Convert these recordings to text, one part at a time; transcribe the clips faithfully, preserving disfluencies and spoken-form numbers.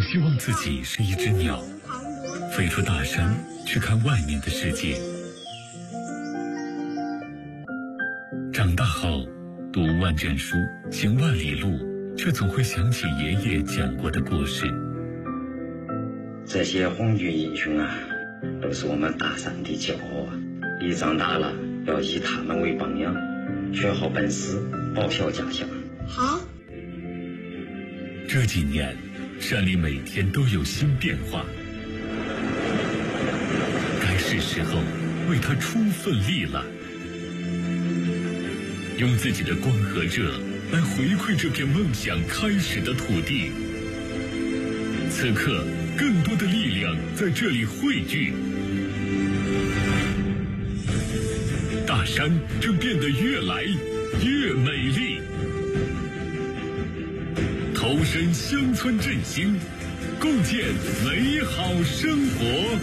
希望自己是一只鸟，飞出大山去看外面的世界。长大后读万卷书，行万里路，却总会想起爷爷讲过的故事。 这些红军英雄啊，都是我们大山的骄傲啊！你长大了要以他们为榜样，学好本事，报效家乡。 好。 这几年，山里每天都有新变化，该是时候为他出份力了。用自己的光和热来回馈这片梦想开始的土地。此刻，更多的力量在这里汇聚，大山正变得越来越美丽。投身乡村振兴，共建美好生活。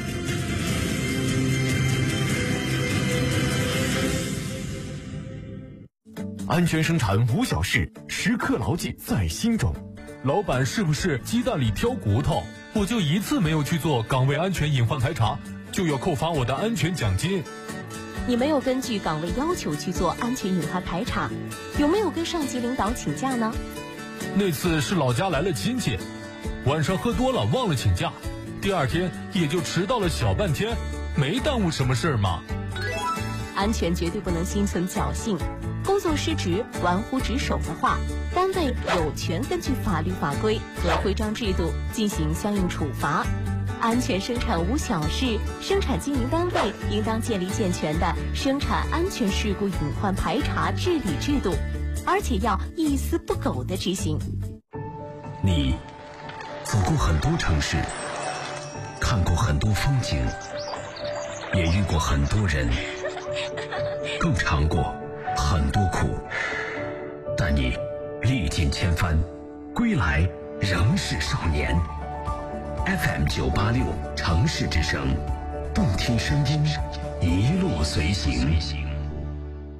安全生产无小事，时刻牢记在心中。 老板是不是鸡蛋里挑骨头？我就一次没有去做岗位安全隐患排查，就要扣发我的安全奖金。 你没有根据岗位要求去做安全隐患排查，有没有跟上级领导请假呢？ 那次是老家来了亲戚，晚上喝多了忘了请假，第二天也就迟到了小半天，没耽误什么事儿嘛。 安全绝对不能心存侥幸，工作失职、玩忽职守的话，单位有权根据法律法规和规章制度进行相应处罚。安全生产无小事，生产经营单位应当建立健全的生产安全事故隐患排查治理制度，而且要一丝不苟地执行。 你走过很多城市，看过很多风景，也遇过很多人，更尝过很多苦，但你历尽千帆，归来仍是少年。F M 九八六城市之声，不听声音，一路随行。